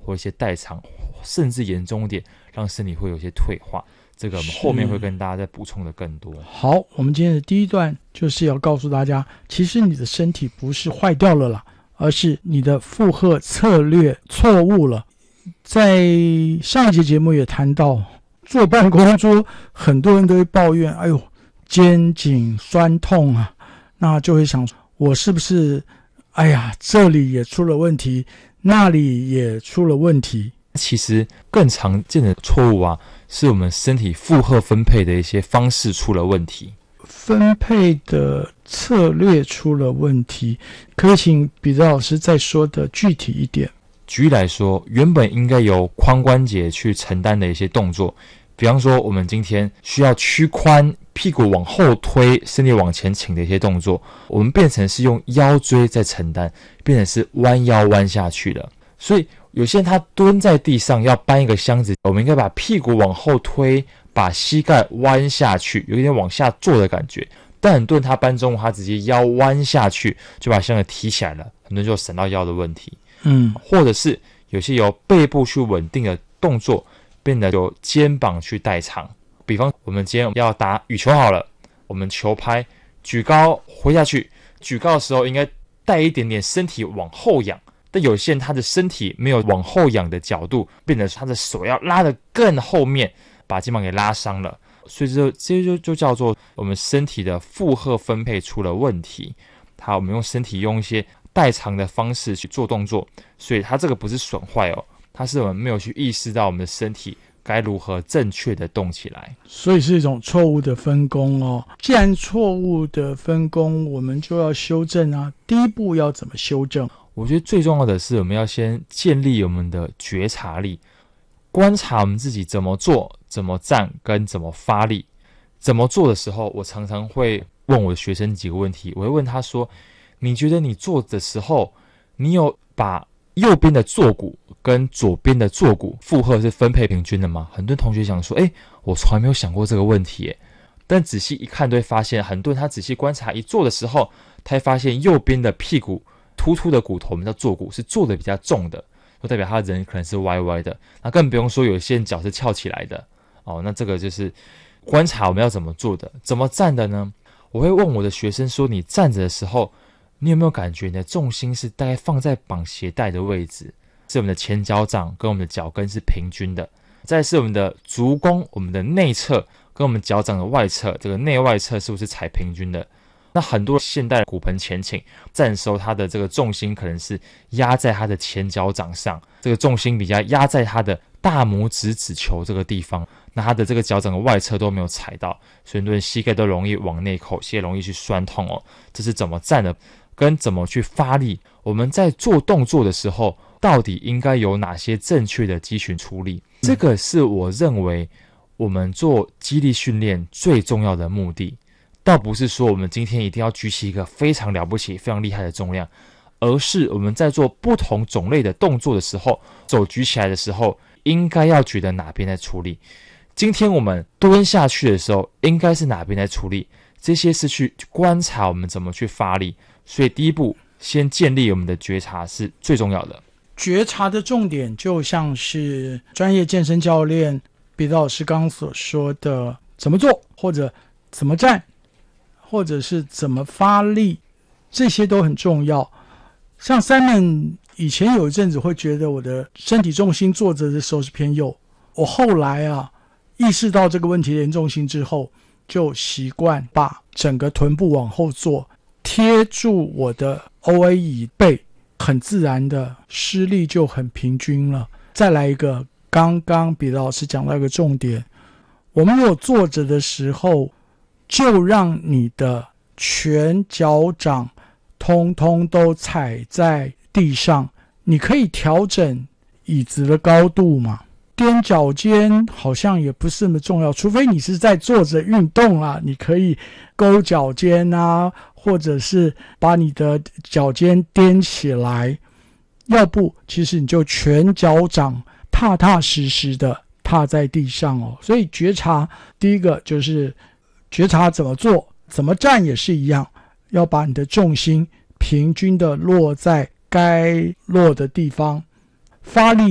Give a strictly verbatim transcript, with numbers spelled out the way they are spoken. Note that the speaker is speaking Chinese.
或一些代偿，甚至严重一点，让身体会有一些退化。这个我们后面会跟大家再补充的更多。 好，我们今天的第一段就是要告诉大家，其实你的身体不是坏掉了啦，而是你的负荷策略错误了。在上一节节目也谈到，坐办公桌很多人都会抱怨，哎呦，肩颈酸痛啊，那就会想，我是不是哎呀，这里也出了问题，那里也出了问题。 其实更常见的错误啊，是我们身体负荷分配的一些方式出了问题， 分配的策略出了问题。可以请彼得老师再说的具体一点。 举例来说，原本应该由髋关节去承担的一些动作，比方说我们今天需要屈髋，屁股往后推，身体往前倾的一些动作，我们变成是用腰椎在承担，变成是弯腰弯下去了。所以有些人他蹲在地上要搬一个箱子，我们应该把屁股往后推，把膝盖弯下去，有一点往下坐的感觉。但很多人他搬重物，他直接腰弯下去就把箱子提起来了，很多人就闪到腰的问题。 嗯， 或者是有些由背部去稳定的动作，变得由肩膀去代偿。比方我们今天要打羽球好了，我们球拍举高挥下去，举高的时候应该带一点点身体往后仰。但有些人他的身体没有往后仰的角度，变成他的手要拉得更后面，把肩膀给拉伤了。所以这这就就叫做我们身体的负荷分配出了问题。好，我们用身体用一些代偿的方式去做动作，所以它这个不是损坏哦，它是我们没有去意识到我们的身体该如何正确的动起来， 所以是一种错误的分工哦。既然错误的分工，我们就要修正啊。第一步要怎么修正？ 我觉得最重要的是我们要先建立我们的觉察力，观察我们自己怎么做、怎么站跟怎么发力。怎么做的时候，我常常会问我的学生几个问题。我会问他说，你觉得你做的时候，你有把右边的坐骨跟左边的坐骨负荷是分配平均的吗？很多同学想说，诶，我从来没有想过这个问题耶。但仔细一看都会发现，很多人他仔细观察一做的时候，他会发现右边的屁股突出的骨头，我们叫坐骨，是坐的比较重的，就代表他人可能是歪歪的。那更不用说有些人脚是翘起来的哦。那这个就是观察我们要怎么做的。怎么站的呢？我会问我的学生说，你站着的时候，你有没有感觉你的重心是大概放在绑鞋带的位置，是我们的前脚掌跟我们的脚跟是平均的。再是我们的足弓，我们的内侧跟我们脚掌的外侧，这个内外侧是不是踩平均的？那很多现代骨盆前倾站的时候，他的这个重心可能是压在他的前脚掌上，这个重心比较压在他的大拇指指球这个地方，那他的这个脚掌的外侧都没有踩到，所以很多人膝盖都容易往内扣，膝盖容易去酸痛哦。这是怎么站的，跟怎么去发力。我们在做动作的时候，到底应该有哪些正确的肌群处理？这个是我认为我们做肌力训练最重要的目的。倒不是说我们今天一定要举起一个非常了不起、非常厉害的重量，而是我们在做不同种类的动作的时候，手举起来的时候，应该要觉得哪边在处理。今天我们蹲下去的时候，应该是哪边在处理。这些是去观察我们怎么去发力。所以第一步，先建立我们的觉察是最重要的。 觉察的重点就像是专业健身教练彼得老师刚刚所说的，怎么做，或者怎么站，或者是怎么发力，这些都很重要。像 Simon 以前有一阵子会觉得我的身体重心坐着的时候是偏右，我后来啊意识到这个问题的严重性之后，就习惯把整个臀部往后坐，贴住我的 O A 椅背，很自然的施力就很平均了。再来一个，刚刚彼得老师讲到一个重点，我们如果坐着的时候，就让你的全脚掌通通都踩在地上。你可以调整椅子的高度嘛，踮脚尖好像也不是那么重要，除非你是在坐着运动啊，你可以勾脚尖啊，或者是把你的脚尖踮起来，要不其实你就全脚掌踏踏实实的踏在地上哦。所以觉察第一个就是觉察怎么做，怎么站也是一样，要把你的重心平均的落在该落的地方。发力